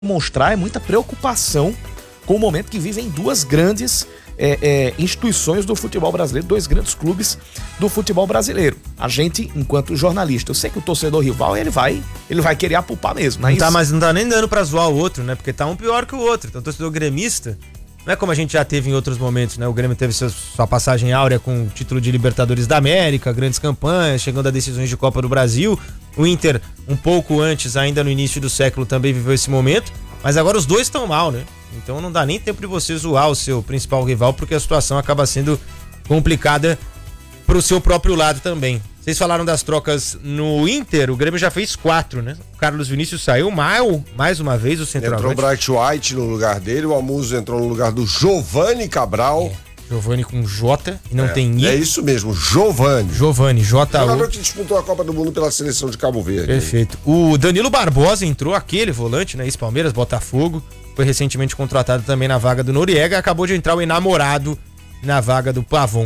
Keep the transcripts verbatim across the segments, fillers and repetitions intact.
demonstrar é muita preocupação com o momento que vivem duas grandes é, é, instituições do futebol brasileiro, dois grandes clubes do futebol brasileiro. A gente, enquanto jornalista, eu sei que o torcedor rival, ele vai, ele vai querer apupar mesmo, não é não tá, isso? Mas não tá nem dando pra zoar o outro, né? Porque tá um pior que o outro. Então o torcedor gremista, não é como a gente já teve em outros momentos, né? O Grêmio teve sua, sua passagem áurea com o título de Libertadores da América, grandes campanhas, chegando a decisões de Copa do Brasil. O Inter, um pouco antes, ainda no início do século, também viveu esse momento. Mas agora os dois estão mal, né? Então não dá nem tempo de você zoar o seu principal rival, porque a situação acaba sendo complicada pro seu próprio lado também. Vocês falaram das trocas no Inter, o Grêmio já fez quatro, né? O Carlos Vinícius saiu, mal, mais uma vez o centroavante. Entrou o Bright White no lugar dele, o Amuso entrou no lugar do Giovani Cabral. É. Giovani com J e não é, tem I. É isso mesmo, Giovani. Giovani, J O. Jogador que disputou a Copa do Mundo pela seleção de Cabo Verde. Perfeito. O Danilo Barbosa entrou, aquele volante, né? Ex-Palmeiras, Botafogo. Foi recentemente contratado também na vaga do Noriega. Acabou de entrar o enamorado na vaga do Pavon.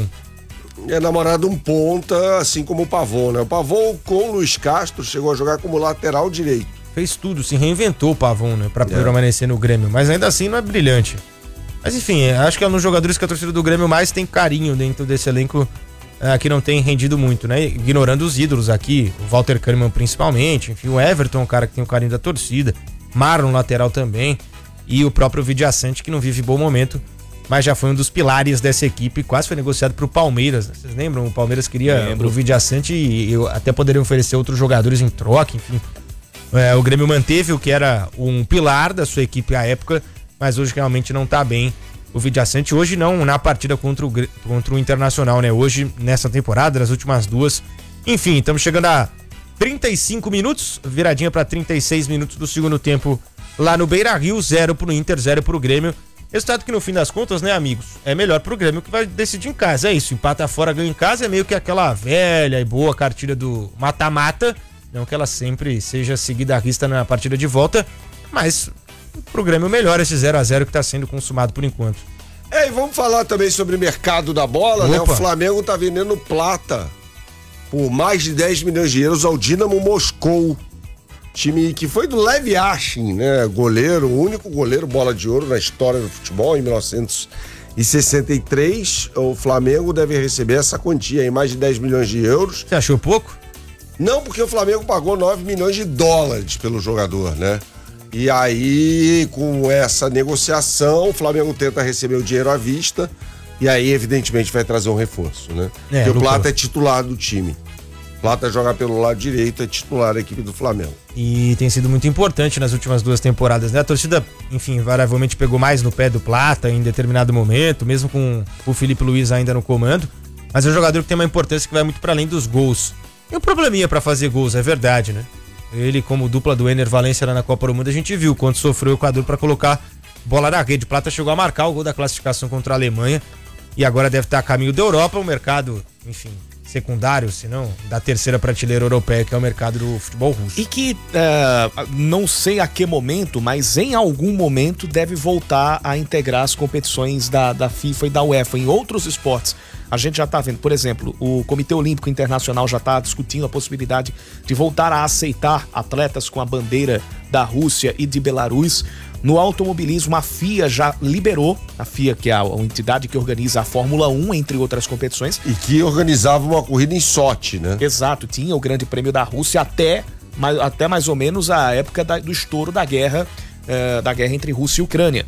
É namorado um ponta, assim como o Pavon, né? O Pavon com o Luiz Castro chegou a jogar como lateral direito. Fez tudo, se reinventou o Pavon, né? Pra É. permanecer no Grêmio. Mas ainda assim não é brilhante. Mas enfim, acho que é um dos jogadores que a torcida do Grêmio mais tem carinho dentro desse elenco, uh, que não tem rendido muito, né? Ignorando os ídolos aqui, o Walter Kahneman principalmente, enfim, o Everton, um cara que tem o carinho da torcida, Marlon, lateral também, e o próprio Vidiaçante, que não vive bom momento, mas já foi um dos pilares dessa equipe, quase foi negociado pro Palmeiras, né? Vocês lembram? O Palmeiras queria Lembro. o Vidiaçante e, e até poderia oferecer outros jogadores em troca, enfim. É, o Grêmio manteve o que era um pilar da sua equipe à época, mas hoje realmente não tá bem o Vidiaçante. Hoje não na partida contra o, contra o Internacional, né? Hoje, nessa temporada, nas últimas duas. Enfim, estamos chegando a trinta e cinco minutos, viradinha para trinta e seis minutos do segundo tempo lá no Beira-Rio, zero pro Inter, zero pro Grêmio. Resultado que no fim das contas, né, amigos, é melhor pro Grêmio, que vai decidir em casa. É isso, empata fora, ganha em casa, é meio que aquela velha e boa cartilha do mata-mata. Não que ela sempre seja seguida à risca na partida de volta, mas pro Grêmio melhor esse zero a zero que tá sendo consumado por enquanto. É, e vamos falar também sobre o mercado da bola, Opa. né? O Flamengo tá vendendo plata por mais de dez milhões de euros ao Dinamo Moscou. Time que foi do Lev Yashin, né? Goleiro, o único goleiro bola de ouro na história do futebol, em mil novecentos e sessenta e três. O Flamengo deve receber essa quantia aí, mais de dez milhões de euros. Você achou pouco? Não, porque o Flamengo pagou nove milhões de dólares pelo jogador, né? E aí, com essa negociação, o Flamengo tenta receber o dinheiro à vista e aí, evidentemente, vai trazer um reforço, né? É, porque o lucrou. Plata é titular do time. Plata joga pelo lado direito, é titular da equipe do Flamengo. E tem sido muito importante nas últimas duas temporadas, né? A torcida, enfim, variavelmente pegou mais no pé do Plata em determinado momento, mesmo com o Felipe Luiz ainda no comando. Mas é um jogador que tem uma importância que vai muito para além dos gols. Tem um probleminha para fazer gols, é verdade, né? Ele, como dupla do Ener Valencia lá na Copa do Mundo, a gente viu quanto sofreu o Equador para colocar bola na rede. Plata chegou a marcar o gol da classificação contra a Alemanha e agora deve estar a caminho da Europa, um mercado, enfim, secundário, se não, da terceira prateleira europeia, que é o mercado do futebol russo. E que, uh, não sei a que momento, mas em algum momento deve voltar a integrar as competições da, da FIFA e da UEFA em outros esportes. A gente já está vendo, por exemplo, o Comitê Olímpico Internacional já está discutindo a possibilidade de voltar a aceitar atletas com a bandeira da Rússia e de Belarus. No automobilismo, a F I A já liberou, a F I A, que é a entidade que organiza a Fórmula um, entre outras competições. E que organizava uma corrida em Sochi, né? Exato, tinha o Grande Prêmio da Rússia até, até mais ou menos a época da, do estouro da guerra, eh, da guerra entre Rússia e Ucrânia.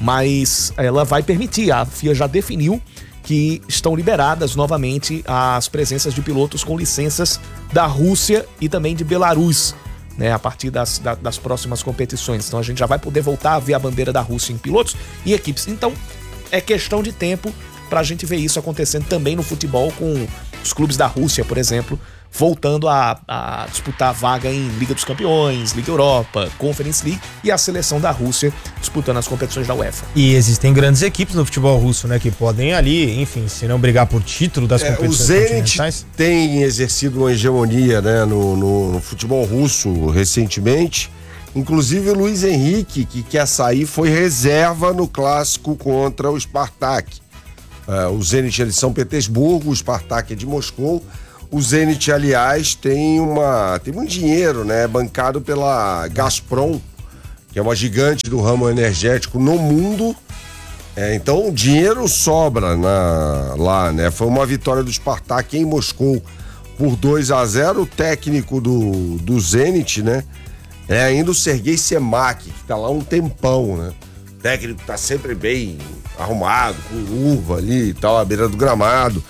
Mas ela vai permitir, a F I A já definiu que estão liberadas novamente as presenças de pilotos com licenças da Rússia e também de Belarus, né, a partir das, da, das próximas competições. Então a gente já vai poder voltar a ver a bandeira da Rússia em pilotos e equipes. Então é questão de tempo para a gente ver isso acontecendo também no futebol, com os clubes da Rússia, por exemplo, voltando a, a disputar vaga em Liga dos Campeões, Liga Europa, Conference League, e a seleção da Rússia disputando as competições da UEFA. E existem grandes equipes no futebol russo, né, que podem ali, enfim, se não brigar por título das É, o competições Zenit continentais. tem exercido uma hegemonia, né, no, no, no futebol russo recentemente. Inclusive o Luiz Henrique, que quer sair, foi reserva no clássico contra o Spartak. É, o Zenit é de São Petersburgo, o Spartak é de Moscou. O Zenit, aliás, tem uma tem muito dinheiro, né, bancado pela Gazprom, que é uma gigante do ramo energético no mundo. É, então o dinheiro sobra na, lá, né? Foi uma vitória do Spartak em Moscou por dois a zero. O técnico do, do Zenit, né? É ainda o Sergei Semak, que tá lá um tempão, né? O técnico tá sempre bem arrumado, com luva ali e tal, à beira do gramado.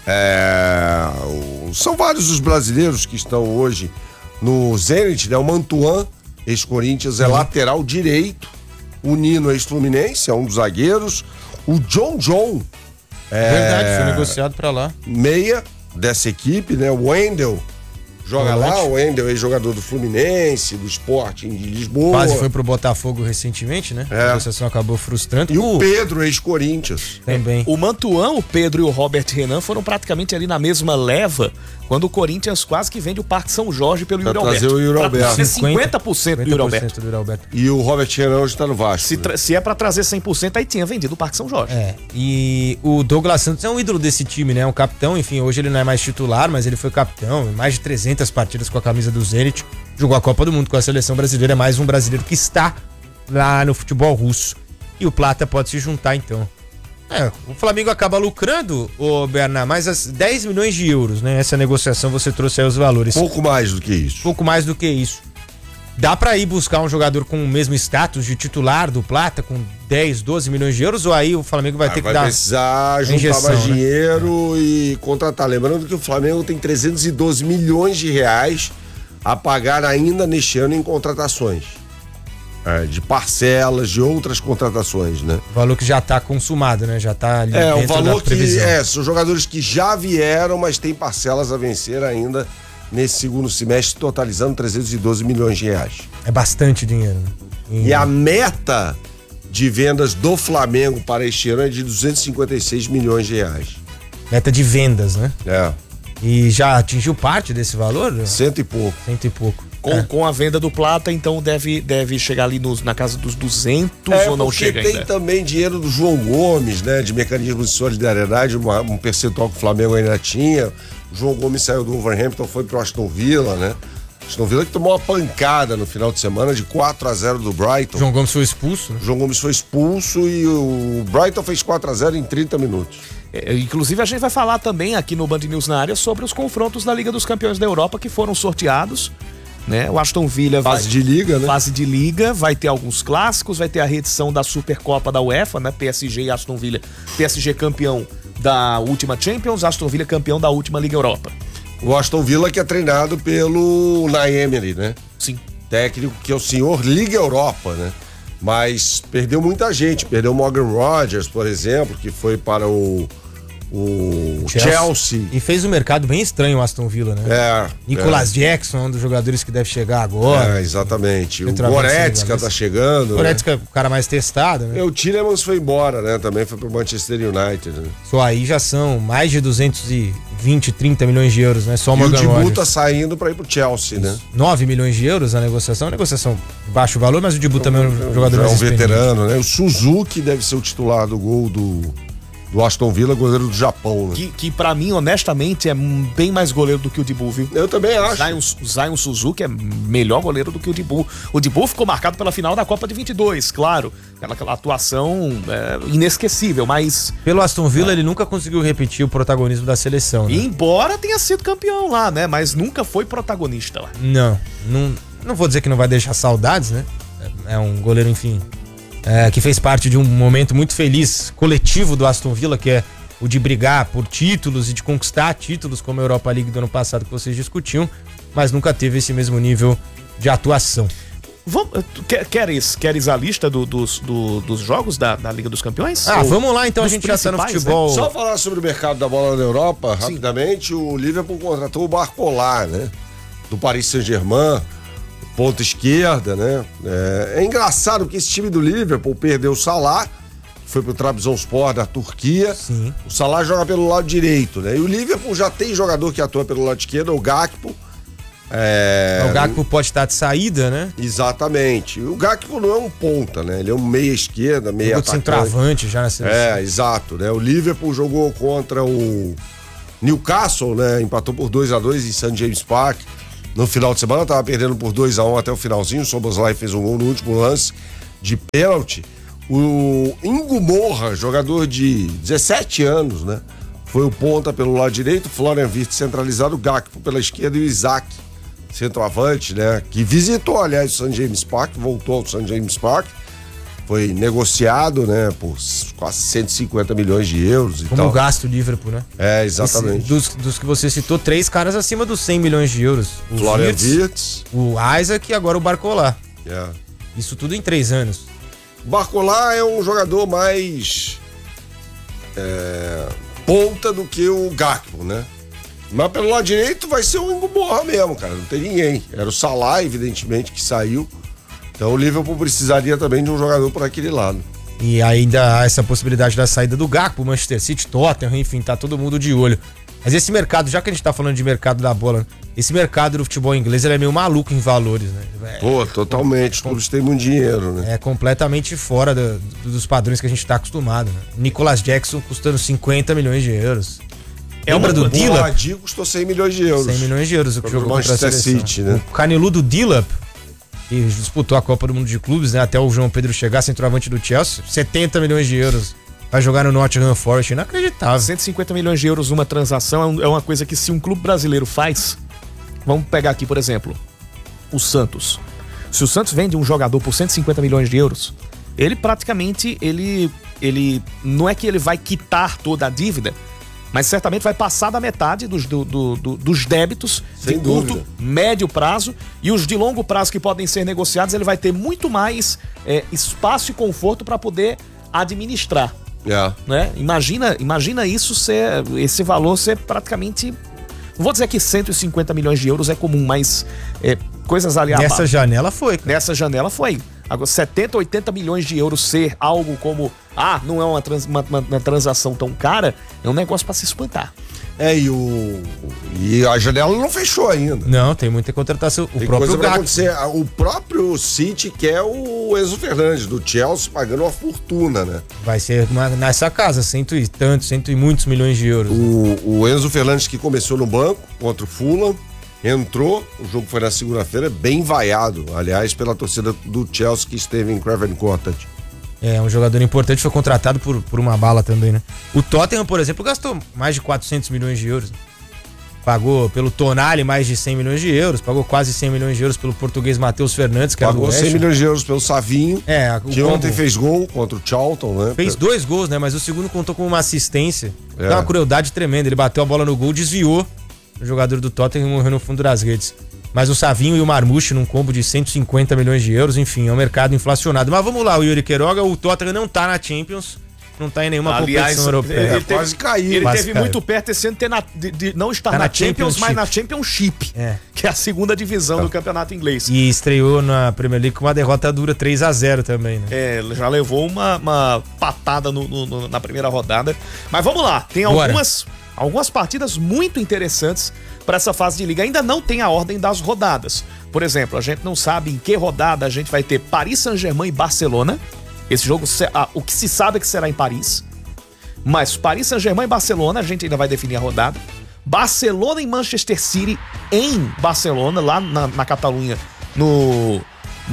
É, o, são vários os brasileiros que estão hoje no Zenit, né? O Mantuan, ex-Corinthians, é uhum. lateral direito. O Nino, ex-Fluminense, é um dos zagueiros. O John John. É, verdade, foi negociado pra lá. Meia dessa equipe, né? O Wendel joga Volante. lá. O Wendel é jogador do Fluminense, do Sporting de Lisboa. Quase foi pro Botafogo recentemente, né? É. A negociação acabou frustrando. E o, o Pedro, ex-Corinthians. Também. O Mantuan, o Pedro e o Robert Renan foram praticamente ali na mesma leva, quando o Corinthians quase que vende o Parque São Jorge pelo Yuri Alberto. Trazer o Yuri Alberto. Pra cinquenta por cento do Yuri Alberto. Alberto. E o Robert Renan hoje tá no Vasco. Se, né? se é pra trazer cem por cento, aí tinha vendido o Parque São Jorge. É. E o Douglas Santos é um ídolo desse time, né? Um capitão, enfim, hoje ele não é mais titular, mas ele foi capitão, mais de trezentas partidas com a camisa do Zenit, jogou a Copa do Mundo com a seleção brasileira, é mais um brasileiro que está lá no futebol russo. E o Plata pode se juntar, então. É, o Flamengo acaba lucrando, ô Bernard, mais as dez milhões de euros, né? Essa negociação você trouxe aí os valores. Pouco mais do que isso. Pouco mais do que isso. Dá pra ir buscar um jogador com o mesmo status de titular do Plata, com dez, doze milhões de euros, ou aí o Flamengo vai ah, ter vai que dar... Vai precisar juntar injeção, mais dinheiro, né? E contratar. Lembrando que o Flamengo tem trezentos e doze milhões de reais a pagar ainda neste ano em contratações. É, de parcelas, de outras contratações, né? O valor que já tá consumado, né? Já tá ali é, dentro o valor da previsão. que, é, são jogadores que já vieram, mas tem parcelas a vencer ainda nesse segundo semestre, totalizando trezentos e doze milhões de reais. É bastante dinheiro. E, e a meta de vendas do Flamengo para este ano é de duzentos e cinquenta e seis milhões de reais. Meta de vendas, né? É. E já atingiu parte desse valor? Cento e pouco. Cento e pouco. Com, é. com a venda do Plata, então deve, deve chegar ali nos, na casa dos duzentos é, ou não chega tem ainda? Também dinheiro do João Gomes, né? De mecanismo de solidariedade, uma, um percentual que o Flamengo ainda tinha. O João Gomes saiu do Wolverhampton, foi pro Aston Villa, né? Aston Villa que tomou uma pancada no final de semana de quatro a zero do Brighton. João Gomes foi expulso, né? O João Gomes foi expulso e o Brighton fez quatro a zero em trinta minutos. É, inclusive a gente vai falar também aqui no Band News na área sobre os confrontos da Liga dos Campeões da Europa que foram sorteados, né? O Aston Villa fase vai, de liga, né? Fase de liga, vai ter alguns clássicos, vai ter a reedição da Supercopa da UEFA, né? P S G e Aston Villa. P S G campeão da última Champions, Aston Villa campeão da última Liga Europa. O Aston Villa que é treinado pelo Unai Emery, né? Sim. Técnico que é o senhor Liga Europa, né? Mas perdeu muita gente, perdeu o Morgan Rogers, por exemplo, que foi para o o Chelsea. Chelsea. E fez um mercado bem estranho o Aston Villa, né? É. Nicolas é. Jackson, um dos jogadores que deve chegar agora. É, exatamente. O Goretzka tá chegando. O Goretzka, né? O cara mais testado, né? E o Tielemans foi embora, né? Também foi pro Manchester United, né? Só aí já são mais de duzentos e vinte, trinta milhões de euros, né? Só o Morgan Rogers. E o Dibu Rogers. tá saindo pra ir pro Chelsea, Isso. né? nove milhões de euros a negociação. A negociação de baixo valor, mas o Dibu também é um jogador já mais é um veterano, né? O Suzuki deve ser o titular do gol do... do Aston Villa, goleiro do Japão, né? Que, que pra mim, honestamente, é bem mais goleiro do que o Dibu, viu? Eu também acho. Zion, Zion Suzuki é melhor goleiro do que o Dibu. O Dibu ficou marcado pela final da Copa de vinte e dois, claro. Aquela, aquela atuação é, inesquecível, mas... Pelo Aston Villa, é. ele nunca conseguiu repetir o protagonismo da seleção, né? Embora tenha sido campeão lá, né? Mas nunca foi protagonista lá. Não, não, não vou dizer que não vai deixar saudades, né? É um goleiro, enfim... É, que fez parte de um momento muito feliz, coletivo do Aston Villa, que é o de brigar por títulos e de conquistar títulos, como a Europa League do ano passado que vocês discutiam, mas nunca teve esse mesmo nível de atuação. Vamos, queres, queres a lista do, dos, do, dos jogos da, da Liga dos Campeões? Ah, Ou vamos lá então, a gente já tá no futebol. Né? Só falar sobre o mercado da bola na Europa, Sim. rapidamente, o Liverpool contratou o Barcola, né? Do Paris Saint-Germain. Ponta esquerda, né? É, é engraçado que esse time do Liverpool perdeu o Salah, que foi pro Trabzonspor da Turquia. Sim. O Salah joga pelo lado direito, né? E o Liverpool já tem jogador que atua pelo lado esquerdo, o Gakpo. É... O Gakpo pode estar de saída, né? Exatamente. O Gakpo não é um ponta, né? Ele é um meia esquerda, meia atacante. Centroavante já na seleção. É, exato, né? O Liverpool jogou contra o Newcastle, né? Empatou por dois a dois em Saint James Park. no final de semana, tava perdendo por dois a um até o finalzinho, o Szoboszlai fez um gol no último lance de pênalti. O Ingo Moura, jogador de dezessete anos, né? Foi o ponta pelo lado direito, Florian Wirtz centralizado, Gakpo pela esquerda e o Isaac, centroavante, né? Que visitou, aliás, o Saint James Park, voltou ao Saint James Park. Foi negociado, né, por quase cento e cinquenta milhões de euros e Como tal. gasto o Liverpool, né? É, exatamente. Esse, dos, dos que você citou, três caras acima dos cem milhões de euros. O Florian Wirtz, Wirtz. o Isaac e agora o Barcola. É. Isso tudo em três anos. O Barcola é um jogador mais é, ponta do que o Gakpo, né? Mas pelo lado direito vai ser o Ingo Moura mesmo, cara. Não tem ninguém. Era o Salah, evidentemente, que saiu. Então o Liverpool precisaria também de um jogador por aquele lado. E ainda há essa possibilidade da saída do Gakpo, Manchester City, Tottenham, enfim, tá todo mundo de olho. Mas esse mercado, já que a gente tá falando de mercado da bola, esse mercado do futebol inglês, ele é meio maluco em valores, né? É, Pô, totalmente. Os clubes têm muito dinheiro, né? É completamente fora do, do, dos padrões que a gente tá acostumado, né? Nicolas Jackson custando cinquenta milhões de euros. É Lembra do O Dilap? Boadi custou cem milhões de euros. cem milhões de euros o que Contra o jogou contra a Manchester seleção. City, né? O caneludo Dilap, que disputou a Copa do Mundo de Clubes, né? Até o João Pedro chegar, centroavante do Chelsea, setenta milhões de euros. Vai jogar no Nottingham Forest, inacreditável. cento e cinquenta milhões de euros numa transação é, um- é uma coisa que se um clube brasileiro faz, vamos pegar aqui, por exemplo, o Santos. Se o Santos vende um jogador por cento e cinquenta milhões de euros, ele praticamente, ele, ele não é que ele vai quitar toda a dívida, mas certamente vai passar da metade dos, do- do- do- dos débitos Sem de curto, dúvida. médio prazo, e os de longo prazo que podem ser negociados, ele vai ter muito mais é, espaço e conforto para poder administrar. É. Né? Imagina, imagina isso ser, esse valor ser praticamente, não vou dizer que cento e cinquenta milhões de euros é comum, mas é, coisas ali Nessa abaixo. janela foi, cara. Nessa janela foi. Agora, setenta, oitenta milhões de euros ser algo como, ah, não é uma, trans- uma- uma- uma transação tão cara, é um negócio para se espantar. É, e o. E a janela não fechou ainda. Não, tem muita contratação. O Tem próprio coisa pra Gakpo. acontecer. O próprio City quer o Enzo Fernandes, do Chelsea, pagando uma fortuna, né? Vai ser uma- nessa casa, cento e tantos, cento e muitos milhões de euros. O, o Enzo Fernandes, que começou no banco contra o Fulham, entrou, o jogo foi na segunda-feira, bem vaiado, aliás, pela torcida do Chelsea que esteve em Craven Cottage. É, um jogador importante, foi contratado por, por uma bala também, né? O Tottenham, por exemplo, gastou mais de quatrocentos milhões de euros. Pagou pelo Tonali mais de cem milhões de euros, pagou quase cem milhões de euros pelo português Matheus Fernandes, que era do Pagou West cem Ham. milhões de euros pelo Savinho, É, o que combo. ontem fez gol contra o Charlton, né? Fez dois gols, né? Mas o segundo contou com uma assistência. É. Dá uma crueldade tremenda. Ele bateu a bola no gol, desviou. O jogador do Tottenham morreu no fundo das redes. Mas o Savinho e o Marmouche num combo de cento e cinquenta milhões de euros, enfim, é um mercado inflacionado. Mas vamos lá, o Yuri Queiroga, o Tottenham não tá na Champions, não tá em nenhuma Aliás, competição europeia. ele É, teve- quase caiu. Ele Quase teve caiu. muito perto esse ano de, ter na- de- de não estar Tá na, na Champions, mas Championship. na Championship, É. que é a segunda divisão do campeonato inglês. E estreou na Premier League com uma derrota dura três a zero também, né? É, já levou uma, uma patada no- no- no- na primeira rodada. Mas vamos lá, tem Bora. algumas, algumas partidas muito interessantes para essa fase de liga. Ainda não tem a ordem das rodadas. Por exemplo, a gente não sabe em que rodada a gente vai ter Paris Saint-Germain e Barcelona. Esse jogo, se- ah, o que se sabe é que será em Paris. Mas Paris Saint-Germain e Barcelona, a gente ainda vai definir a rodada. Barcelona e Manchester City em Barcelona, lá na, na Catalunha, no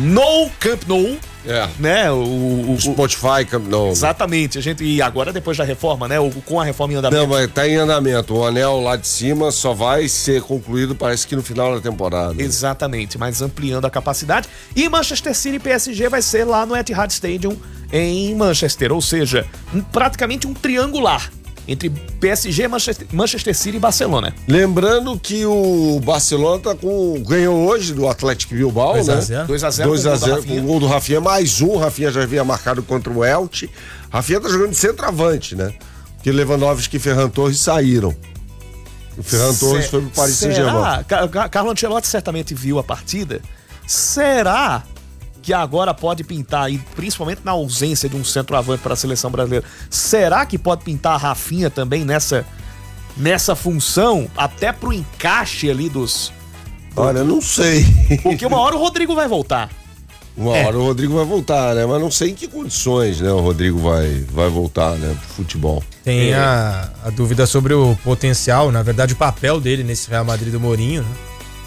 No Camp Nou, É. né? O, o- o- Spotify, Camp Nou. exatamente. A gente, e agora, depois da reforma, né? O, com a reforma em andamento. Não, mas tá em andamento. O anel lá de cima só vai ser concluído, parece que no final da temporada. Exatamente, mas ampliando a capacidade. E Manchester City e P S G vai ser lá no Etihad Stadium em Manchester, ou seja, um- praticamente um triangular entre P S G, Manchester, Manchester City e Barcelona. Lembrando que o Barcelona tá com, ganhou hoje do Atlético Bilbao, dois a né? zero. dois a zero dois com o a gol do zero Rafinha. com o gol do Rafinha, mais um. O Rafinha já havia marcado contra o Elche. Rafinha tá jogando de centroavante, né? Porque Lewandowski e Ferran Torres saíram. O Ferran Torres Se- foi pro Paris será? Saint-Germain. Ca- Ca- Carlo Ancelotti certamente viu a partida. Será que agora pode pintar, aí, principalmente na ausência de um centroavante para a seleção brasileira, será que pode pintar a Rafinha também nessa, nessa função, até pro encaixe ali dos... Olha, não sei. Porque uma hora o Rodrigo vai voltar. Uma É. hora o Rodrigo vai voltar, né? Mas não sei em que condições, né? O Rodrigo vai, vai voltar, né? Pro futebol. Tem É. a, a dúvida sobre o potencial, na verdade, o papel dele nesse Real Madrid do Mourinho, né?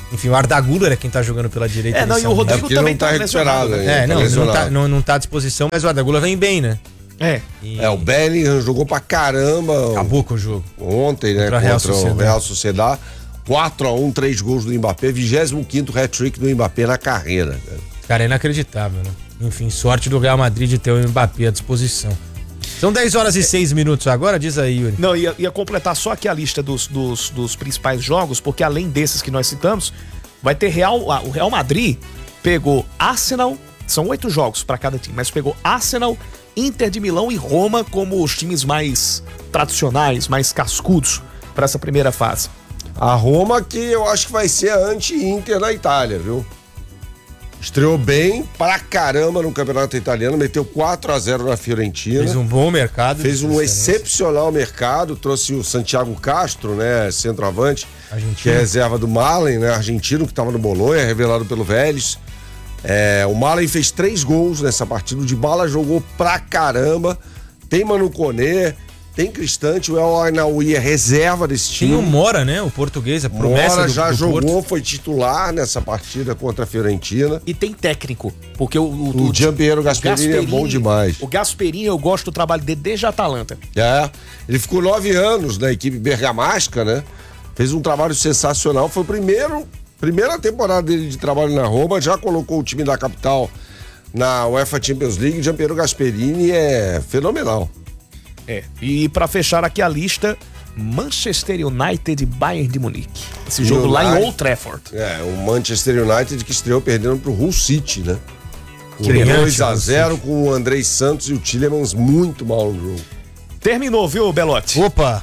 Enfim, o Arda Güler é quem tá jogando pela direita. É, não, e o Rodrigo é também não tá, tá recuperado. lesionado, Né? É, não, não tá, não, não tá à disposição, mas o Arda Güler vem bem, né? É. E... É, o Bellingham jogou pra caramba. Acabou com o jogo. Ontem, né? Contra a Contra, Real contra Sociedad. o Real Sociedad. quatro a um, três gols do Mbappé. vigésimo quinto hat-trick do Mbappé na carreira. Cara, é inacreditável, né? Enfim, sorte do Real Madrid de ter o Mbappé à disposição. São dez horas e seis minutos agora, diz aí, Yuri. Não, ia, ia completar só aqui a lista dos, dos, dos principais jogos, porque além desses que nós citamos, vai ter Real, o Real Madrid pegou Arsenal, são oito jogos para cada time, mas pegou Arsenal, Inter de Milão e Roma como os times mais tradicionais, mais cascudos para essa primeira fase. A Roma que eu acho que vai ser a anti-Inter na Itália, viu? Estreou bem pra caramba no campeonato italiano, meteu quatro a zero na Fiorentina. Fez um bom mercado. Fez um excepcional mercado, trouxe o Santiago Castro, né, centroavante, Argentino. que é reserva do Malen, né, argentino, que estava no Bolonha, revelado pelo Vélez. É, o Malen fez três gols nessa partida, o Dybala jogou pra caramba, tem Manu Koné, tem Cristante, o El Ainaoui é reserva desse time. Tem o Mora, né, o português, a promessa Mora do, já do jogou, Porto. foi titular nessa partida contra a Fiorentina. E tem técnico, porque o... O, o Gianpiero Gasperini é bom demais. O Gasperini, eu gosto do trabalho dele desde a Atalanta. É, ele ficou nove anos na equipe bergamasca, né? Fez um trabalho sensacional, foi o primeiro, primeira temporada dele de trabalho na Roma, já colocou o time da capital na UEFA Champions League. Gianpiero Gasperini é fenomenal. É, e pra fechar aqui a lista, Manchester United e Bayern de Munique. Esse jogo United, lá em Old Trafford. É, o Manchester United que estreou perdendo pro Hull City, né? Brilhante, dois a zero Hull com o Andrei Santos e o Tillemans muito mal no jogo. Terminou, viu, Belotti? Opa!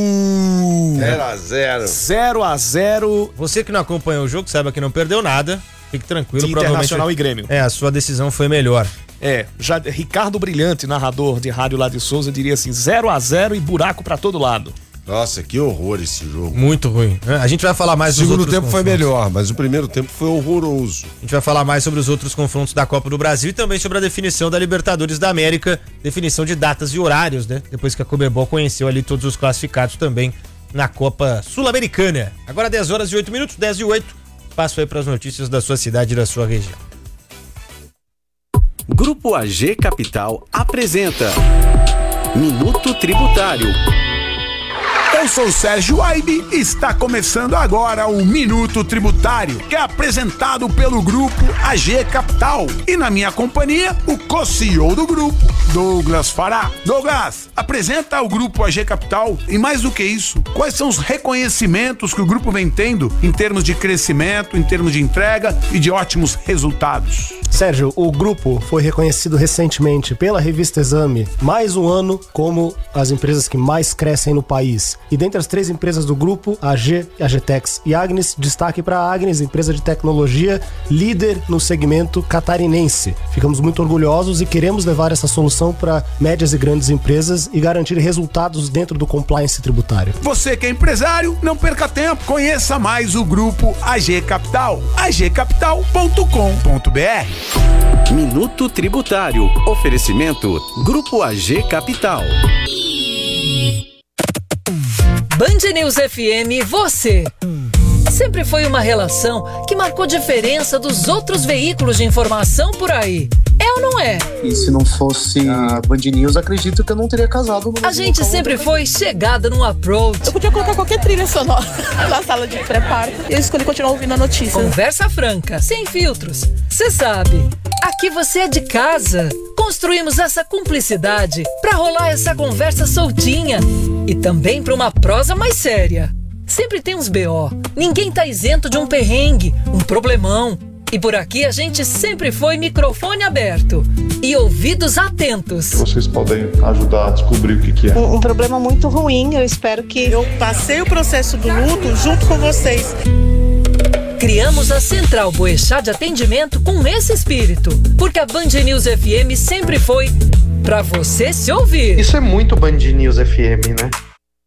Uh, zero a zero. zero a zero Você que não acompanhou o jogo, saiba que não perdeu nada. Fique tranquilo, de provavelmente. Internacional e Grêmio. É, a sua decisão foi melhor. É, já Ricardo Brilhante, narrador de rádio lá de Souza, diria assim, zero a zero e buraco pra todo lado. Nossa, que horror esse jogo. Muito ruim. A gente vai falar mais O segundo dos outros tempo foi confrontos. melhor, mas o primeiro tempo foi horroroso. A gente vai falar mais sobre os outros confrontos da Copa do Brasil e também sobre a definição da Libertadores da América, definição de datas e horários, né? Depois que a Conmebol conheceu ali todos os classificados também na Copa Sul-Americana. Agora dez horas e oito minutos, dez e oito. Passo aí para as notícias da sua cidade e da sua região. Grupo A G Capital apresenta Minuto Tributário. Eu sou o Sérgio Aibe e está começando agora o Minuto Tributário, que é apresentado pelo Grupo A G Capital. E na minha companhia, o co-C E O do grupo, Douglas Fará. Douglas, apresenta o Grupo A G Capital e mais do que isso, quais são os reconhecimentos que o grupo vem tendo em termos de crescimento, em termos de entrega e de ótimos resultados. Sérgio, o grupo foi reconhecido recentemente pela revista Exame mais um ano como as empresas que mais crescem no país. E dentre as três empresas do grupo, a G, a Agtex e a Agnes, destaque para a Agnes, empresa de tecnologia líder no segmento catarinense. Ficamos muito orgulhosos e queremos levar essa solução para médias e grandes empresas e garantir resultados dentro do compliance tributário. Você que é empresário, não perca tempo, conheça mais o Grupo A G Capital, a g capital ponto com ponto b r. Minuto Tributário. Oferecimento Grupo A G Capital. Band News F M, você. Sempre foi uma relação que marcou diferença dos outros veículos de informação por aí. É ou não é? E se não fosse a Band News, acredito que eu não teria casado. No A gente sempre foi chegada no approach. Eu podia colocar qualquer trilha sonora na sala de pré-parto e eu escolhi continuar ouvindo a notícia. Conversa franca, sem filtros. Cê sabe, aqui você é de casa. Construímos essa cumplicidade pra rolar essa conversa soltinha e também pra uma prosa mais séria. Sempre tem uns B O. Ninguém tá isento de um perrengue, um problemão. E por aqui a gente sempre foi microfone aberto e ouvidos atentos. Vocês podem ajudar a descobrir o que, que é. Um, um problema muito ruim, eu espero que... Eu passei o processo do luto junto com vocês. Criamos a Central Boechat de Atendimento com esse espírito, porque a Band News F M sempre foi pra você se ouvir. Isso é muito Band News F M, né?